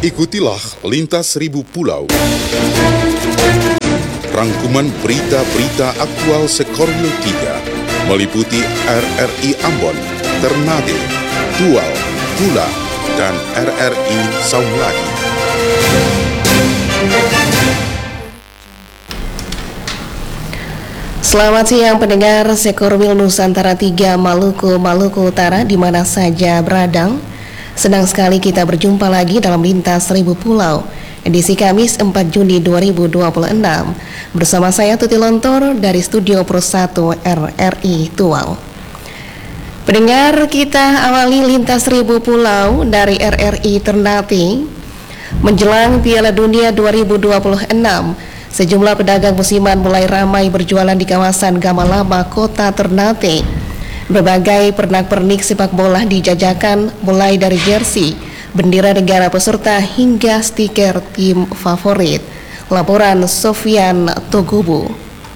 Ikutilah Lintas Seribu Pulau. Rangkuman berita-berita aktual Sekorwil 3 meliputi RRI Ambon, Ternate, Tual, Pula, dan RRI Saulagi. Selamat siang pendengar Sekorwil Nusantara 3 Maluku Utara di mana saja berada. Senang sekali kita berjumpa lagi dalam Lintas Seribu Pulau edisi Kamis 4 Juni 2026 bersama saya Tuti Lontor dari Studio Pro 1 RRI Tual. Pendengar, kita awali Lintas Seribu Pulau dari RRI Ternate. Menjelang Piala Dunia 2026, sejumlah pedagang musiman mulai ramai berjualan di kawasan Gamalama, Kota Ternate. Berbagai pernak-pernik sepak bola dijajakan mulai dari jersey, bendera negara peserta hingga stiker tim favorit. Laporan Sofian Togubu.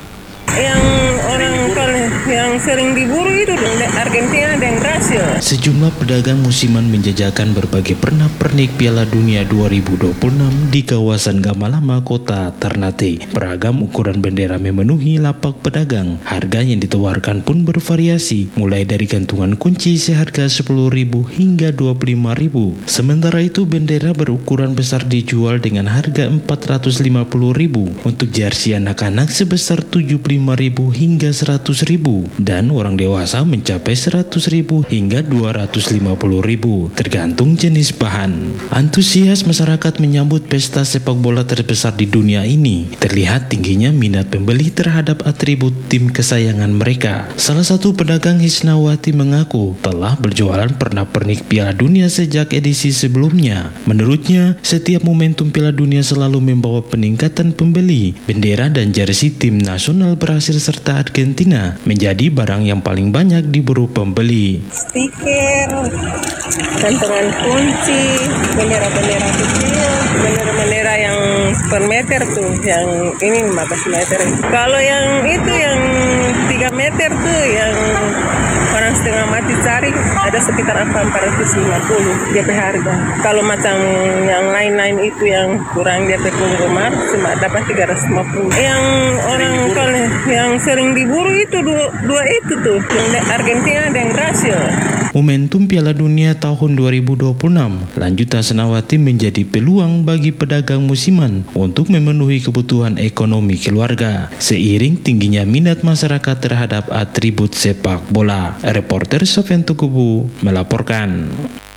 Yang sering diburu itu Argentina dan Brasil. Sejumlah pedagang musiman menjajakan berbagai pernak-pernik Piala Dunia 2026 di kawasan Gamalama, Kota Ternate. Beragam ukuran bendera memenuhi lapak pedagang. Harga yang ditawarkan pun bervariasi, mulai dari gantungan kunci seharga 10.000 hingga 25.000. Sementara itu bendera berukuran besar dijual dengan harga 450.000. Untuk jersey anak-anak sebesar 75.000 hingga 100.000. Dan orang dewasa mencapai 100.000 hingga 250.000 tergantung jenis bahan. Antusias masyarakat menyambut pesta sepak bola terbesar di dunia ini. Terlihat tingginya minat pembeli terhadap atribut tim kesayangan mereka. Salah satu pedagang Hisnawati mengaku telah berjualan pernak-pernik Piala Dunia sejak edisi sebelumnya. Menurutnya, setiap momentum Piala Dunia selalu membawa peningkatan pembeli. Bendera dan jersey tim nasional Brasil serta Argentina menjadi barang yang paling banyak diburu pembeli. Stiker, gantungan kunci, bendera-bendera kecil, bendera-bendera yang per meter tuh, yang ini 15 meter. Kalau yang itu yang 3 meter tuh, yang orang setengah mati cari, ada sekitar 450 DP harga. Kalau macam yang lain-lain itu yang kurang DP penggemar cuma dapat 350. Yang orang yang sering diburu itu dua itu tuh, yang Argentina dan Brasil. Momentum Piala Dunia tahun 2026 lanjut Hisnawati menjadi peluang bagi pedagang musiman untuk memenuhi kebutuhan ekonomi keluarga seiring tingginya minat masyarakat terhadap atribut sepak bola. Reporter Sofian Tukubu melaporkan.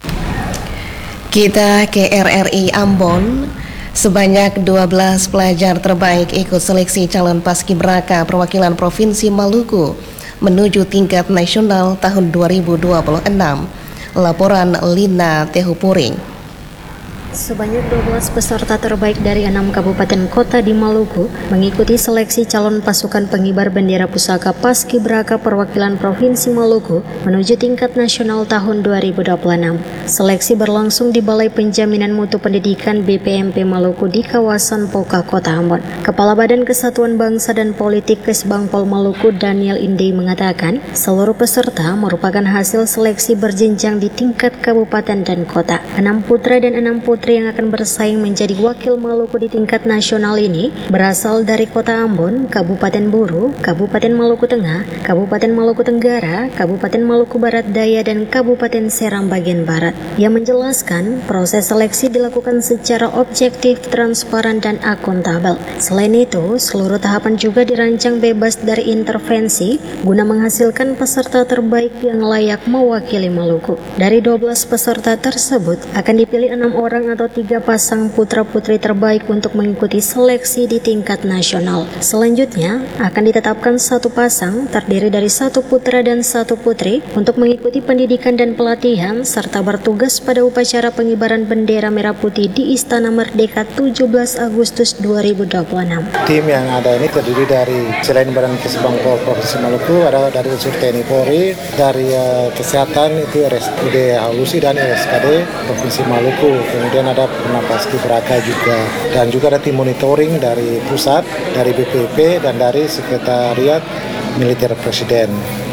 Kita ke RRI Ambon. Sebanyak 12 pelajar terbaik ikut seleksi calon paskibraka perwakilan Provinsi Maluku menuju tingkat nasional tahun 2026. Laporan Lina Tehupuring. Sebanyak 12 peserta terbaik dari 6 kabupaten kota di Maluku mengikuti seleksi calon pasukan pengibar bendera pusaka Paskibraka perwakilan Provinsi Maluku menuju tingkat nasional tahun 2026. Seleksi berlangsung di Balai Penjaminan Mutu Pendidikan BPMP Maluku di kawasan Poka, Kota Ambon. Kepala Badan Kesatuan Bangsa dan Politik Kesbangpol Maluku Daniel Inde mengatakan seluruh peserta merupakan hasil seleksi berjenjang di tingkat kabupaten dan kota. 6 putra dan 6 putri yang akan bersaing menjadi wakil Maluku di tingkat nasional ini berasal dari Kota Ambon, Kabupaten Buru, Kabupaten Maluku Tengah, Kabupaten Maluku Tenggara, Kabupaten Maluku Barat Daya, dan Kabupaten Seram bagian Barat. Ia menjelaskan proses seleksi dilakukan secara objektif, transparan, dan akuntabel. Selain itu, seluruh tahapan juga dirancang bebas dari intervensi guna menghasilkan peserta terbaik yang layak mewakili Maluku. Dari 12 peserta tersebut akan dipilih 6 orang atau 3 pasang putra-putri terbaik untuk mengikuti seleksi di tingkat nasional. Selanjutnya, akan ditetapkan 1 pasang terdiri dari 1 putra dan 1 putri untuk mengikuti pendidikan dan pelatihan serta bertugas pada upacara pengibaran bendera merah putih di Istana Merdeka 17 Agustus 2026. Tim yang ada ini terdiri dari selain Badan Kesbangpol Provinsi Maluku, ada dari unsur TNI Polri, dari kesehatan itu RSUD Halusi dan RSKD Provinsi Maluku. Kemudian ada Paskibraka juga, dan juga ada tim monitoring dari pusat, dari BPP, dan dari Sekretariat Militer Presiden.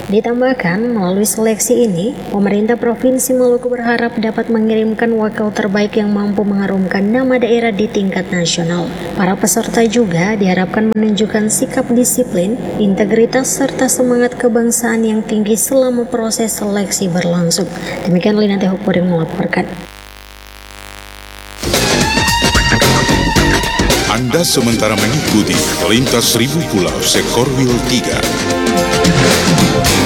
Ditambahkan, melalui seleksi ini, pemerintah Provinsi Maluku berharap dapat mengirimkan wakil terbaik yang mampu mengharumkan nama daerah di tingkat nasional. Para peserta juga diharapkan menunjukkan sikap disiplin, integritas, serta semangat kebangsaan yang tinggi selama proses seleksi berlangsung. Demikian Linate Hupuring melaporkan. Anda sementara mengikuti Lintas Seribu Pulau Sekorwil 3.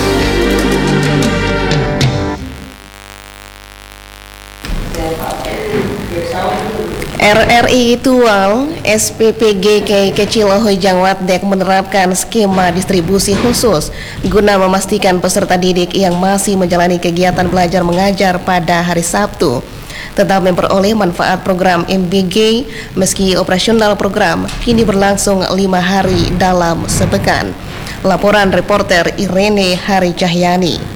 RRI Tual SPPGK Kecilahoy Jangwatdek menerapkan skema distribusi khusus guna memastikan peserta didik yang masih menjalani kegiatan belajar mengajar pada hari Sabtu tetap memperoleh manfaat program MBG meski operasional program kini berlangsung 5 hari dalam sepekan. Laporan reporter Irene Hari Cahyani.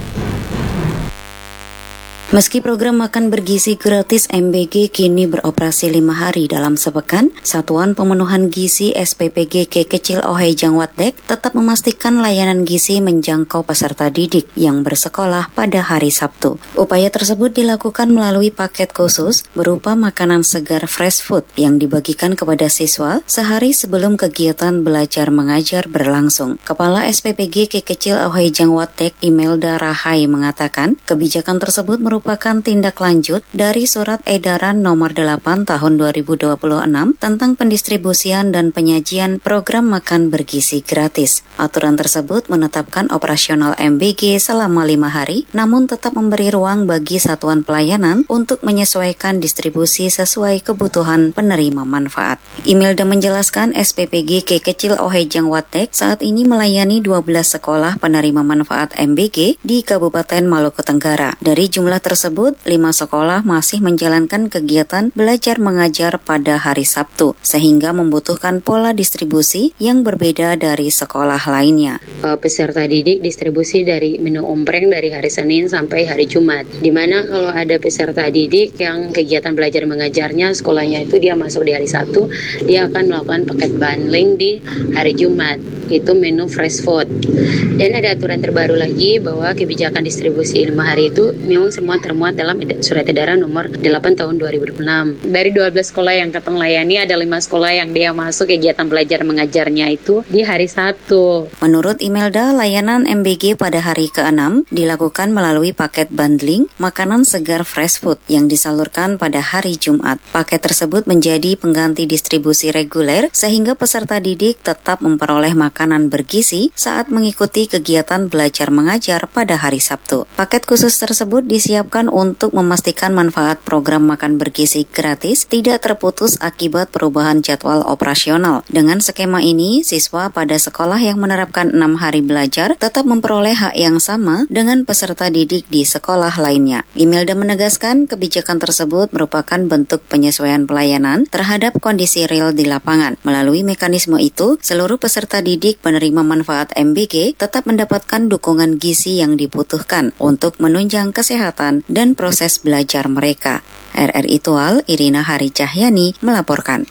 Meski program makan bergizi gratis MBG kini beroperasi 5 hari dalam sepekan, Satuan Pemenuhan Gizi SPPGK Kecilahoy Jangwatdek tetap memastikan layanan gizi menjangkau peserta didik yang bersekolah pada hari Sabtu. Upaya tersebut dilakukan melalui paket khusus berupa makanan segar fresh food yang dibagikan kepada siswa sehari sebelum kegiatan belajar mengajar berlangsung. Kepala SPPGK Kecilahoy Jangwatdek Imelda Rahai mengatakan, kebijakan tersebut merupakan tindak lanjut dari Surat Edaran Nomor 8 Tahun 2026 tentang pendistribusian dan penyajian program makan bergizi gratis. Aturan tersebut menetapkan operasional MBG selama 5 hari, namun tetap memberi ruang bagi satuan pelayanan untuk menyesuaikan distribusi sesuai kebutuhan penerima manfaat. Imelda menjelaskan SPPGK Kecilahoy Jangwatdek saat ini melayani 12 sekolah penerima manfaat MBG di Kabupaten Maluku Tenggara. Dari jumlah tersebut, 5 sekolah masih menjalankan kegiatan belajar mengajar pada hari Sabtu, sehingga membutuhkan pola distribusi yang berbeda dari sekolah lainnya. Peserta didik distribusi dari menu ompreng dari hari Senin sampai hari Jumat, di mana kalau ada peserta didik yang kegiatan belajar mengajarnya sekolahnya itu dia masuk di hari Sabtu, dia akan melakukan paket bundling di hari Jumat, itu menu fresh food. Dan ada aturan terbaru lagi bahwa kebijakan distribusi 5 hari itu memang semua termuat dalam Surat Edaran Nomor 8 Tahun 2026. Dari 12 sekolah yang Katong layani, ada 5 sekolah yang dia masuk kegiatan belajar mengajarnya itu di hari Sabtu. Menurut Imelda, layanan MBG pada hari ke-6 dilakukan melalui paket bundling makanan segar fresh food yang disalurkan pada hari Jumat. Paket tersebut menjadi pengganti distribusi reguler sehingga peserta didik tetap memperoleh makanan bergizi saat mengikuti kegiatan belajar mengajar pada hari Sabtu. Paket khusus tersebut disiapkan untuk memastikan manfaat program makan bergizi gratis tidak terputus akibat perubahan jadwal operasional. Dengan skema ini, siswa pada sekolah yang menerapkan 6 hari belajar tetap memperoleh hak yang sama dengan peserta didik di sekolah lainnya. Imelda menegaskan kebijakan tersebut merupakan bentuk penyesuaian pelayanan terhadap kondisi real di lapangan. Melalui mekanisme itu, seluruh peserta didik penerima manfaat MBG tetap mendapatkan dukungan gizi yang dibutuhkan untuk menunjang kesehatan dan proses belajar mereka. RRI Tual, Irina Hari Cahyani melaporkan.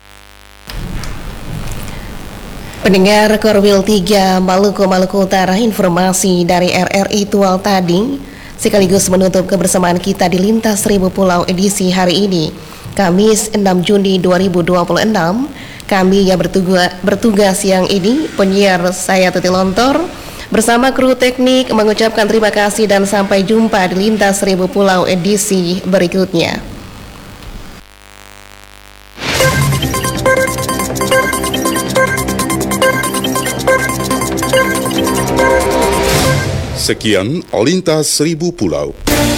Pendengar Korwil 3 Maluku Utara, informasi dari RRI Tual tadi sekaligus menutup kebersamaan kita di Lintas Seribu Pulau edisi hari ini, Kamis 6 Juni 2026. Kami yang bertugas siang ini, penyiar saya Tuti Lontor, bersama kru teknik mengucapkan terima kasih dan sampai jumpa di Lintas Seribu Pulau edisi berikutnya. Sekian Lintas Seribu Pulau.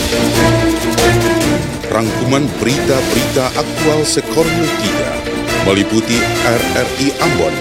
Rangkuman berita-berita aktual Sekorwil 3 meliputi RRI Ambon,